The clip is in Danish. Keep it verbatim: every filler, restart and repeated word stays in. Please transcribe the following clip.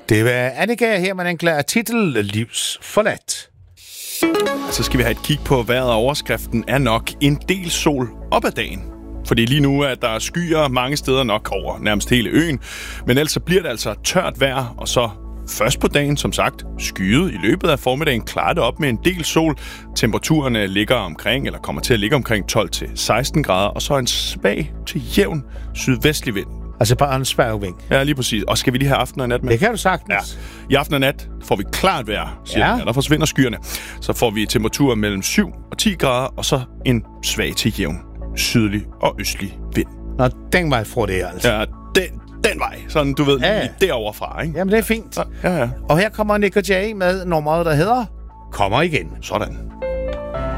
Det var Annika her, man anklager titel Livs forladt. Så skal vi have et kig på vejret, og overskriften er nok en del sol op ad dagen. Fordi lige nu er der skyer mange steder nok over nærmest hele øen. Men ellers så bliver det altså tørt vejr, og så først på dagen, som sagt, skyet. I løbet af formiddagen klarer det op med en del sol. Temperaturerne ligger omkring, eller kommer til at ligge omkring tolv til seksten grader, og så en svag til jævn sydvestlig vind. Altså bare en sværving. Ja, lige præcis. Og skal vi lige have aften og nat med? Det kan du sagtens. Ja. I aften og nat får vi klart vejr, siger ja. ja. Der forsvinder skyerne. Så får vi temperaturer mellem syv og ti grader, og så en svag til jævn sydlig og østlig vind. Nå, den vej fra det, altså. Ja, den, den vej. Sådan, du ved, ja. lige derovre fra, ikke? Jamen, det er fint. Ja, ja. Og her kommer Nick og Jay med nummeret, der hedder Kommer igen. Sådan.